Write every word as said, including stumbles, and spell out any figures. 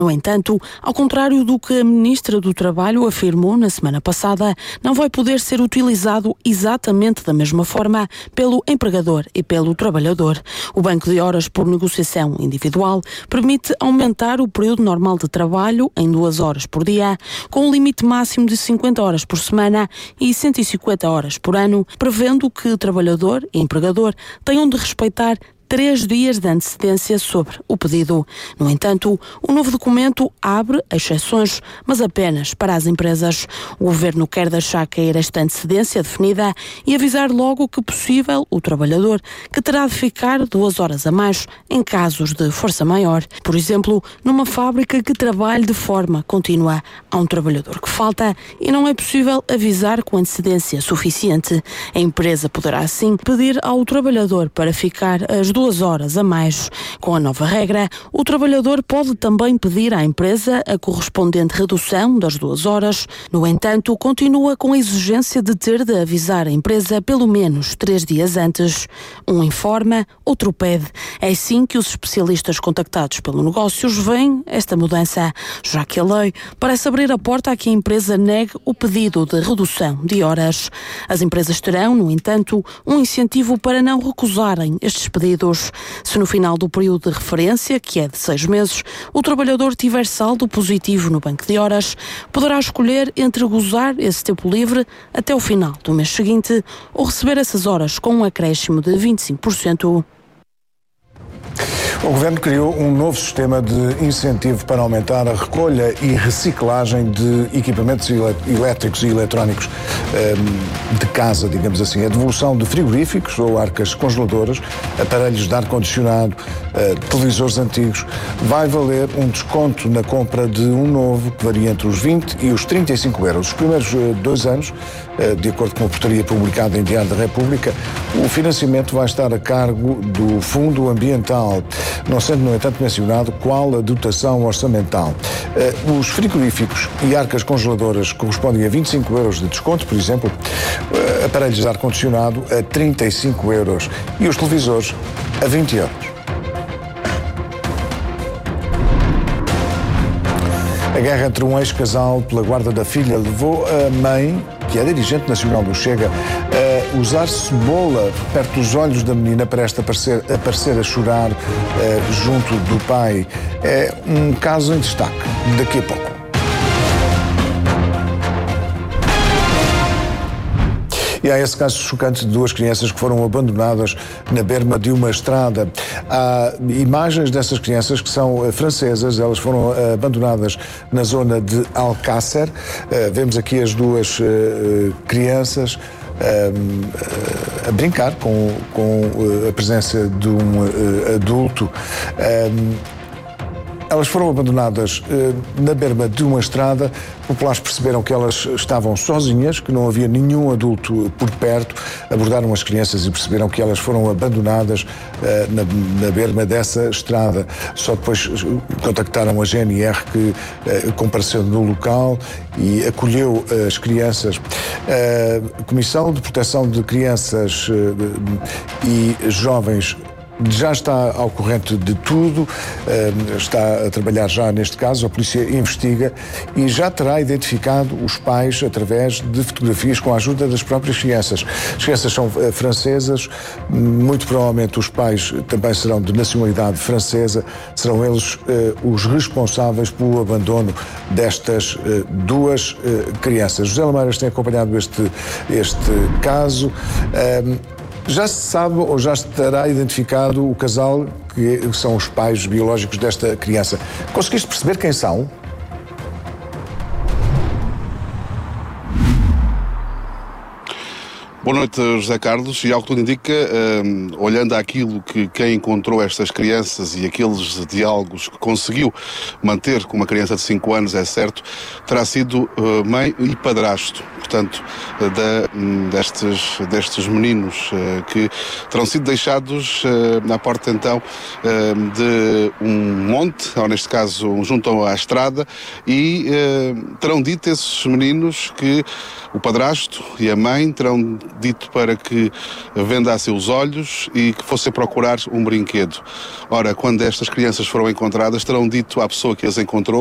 No entanto, ao contrário do que a Ministra do Trabalho afirmou na semana passada, não vai poder ser utilizado exatamente da mesma forma pelo empregador e pelo trabalhador. O banco de horas por negociação individual permite aumentar o período normal de trabalho em duas horas por dia, com um limite máximo de cinquenta horas por semana e cento e cinquenta horas por ano, prevendo que trabalhador e empregador tenham de respeitar três dias de antecedência sobre o pedido. No entanto, o novo documento abre exceções, mas apenas para as empresas. O Governo quer deixar cair esta antecedência definida e avisar logo que possível o trabalhador, que terá de ficar duas horas a mais em casos de força maior. Por exemplo, numa fábrica que trabalhe de forma contínua. Há um trabalhador que falta e não é possível avisar com antecedência suficiente. A empresa poderá, assim, pedir ao trabalhador para ficar as duas duas horas a mais. Com a nova regra, o trabalhador pode também pedir à empresa a correspondente redução das duas horas. No entanto, continua com a exigência de ter de avisar a empresa pelo menos três dias antes. Um informa, outro pede. É assim que os especialistas contactados pelo Negócios veem esta mudança, já que a lei parece abrir a porta a que a empresa negue o pedido de redução de horas. As empresas terão, no entanto, um incentivo para não recusarem estes pedidos. Se no final do período de referência, que é de seis meses, o trabalhador tiver saldo positivo no banco de horas, poderá escolher entre gozar esse tempo livre até o final do mês seguinte ou receber essas horas com um acréscimo de vinte e cinco por cento. O Governo criou um novo sistema de incentivo para aumentar a recolha e reciclagem de equipamentos elétricos e eletrónicos um, de casa, digamos assim. A devolução de frigoríficos ou arcas congeladoras, aparelhos de ar-condicionado, uh, televisores antigos, vai valer um desconto na compra de um novo que varia entre os vinte e os trinta e cinco euros. Os primeiros uh, dois anos, uh, de acordo com a portaria publicada em Diário da República, o financiamento vai estar a cargo do Fundo Ambiental, não sendo, no entanto, mencionado qual a dotação orçamental. Uh, os frigoríficos e arcas congeladoras correspondem a vinte e cinco euros de desconto, por exemplo, uh, aparelhos de ar-condicionado a trinta e cinco euros e os televisores a vinte euros. A guerra entre um ex-casal pela guarda da filha levou a mãe, que é dirigente nacional do Chega, a usar cebola perto dos olhos da menina para esta aparecer, aparecer a chorar uh, junto do pai. É um caso em destaque daqui a pouco. E há esse caso chocante de duas crianças que foram abandonadas na berma de uma estrada. Há imagens dessas crianças que são francesas, elas foram abandonadas na zona de Alcácer. Uh, vemos aqui as duas uh, crianças uh, a brincar com, com uh, a presença de um uh, adulto. Uh, Elas foram abandonadas eh, na berma de uma estrada. Populares perceberam que elas estavam sozinhas, que não havia nenhum adulto por perto. Abordaram as crianças e perceberam que elas foram abandonadas eh, na, na berma dessa estrada. Só depois contactaram a G N R, que eh, compareceu no local e acolheu as crianças. A Comissão de Proteção de Crianças eh, e Jovens já está ao corrente de tudo, está a trabalhar já neste caso, a polícia investiga e já terá identificado os pais através de fotografias com a ajuda das próprias crianças. As crianças são francesas, muito provavelmente os pais também serão de nacionalidade francesa, serão eles os responsáveis pelo abandono destas duas crianças. José Lameiras tem acompanhado este, este caso. Já se sabe ou já estará identificado o casal que são os pais biológicos desta criança. Conseguiste perceber quem são? Boa noite, José Carlos. E ao que tudo indica, um, olhando àquilo que quem encontrou estas crianças e aqueles diálogos que conseguiu manter com uma criança de cinco anos, é certo, terá sido uh, mãe e padrasto. portanto, da, destes, destes meninos que terão sido deixados na porta, então, de um monte, ou neste caso, junto à estrada, e terão dito esses meninos que o padrasto e a mãe terão dito para que vendassem os olhos e que fossem procurar um brinquedo. Ora, quando estas crianças foram encontradas, terão dito à pessoa que as encontrou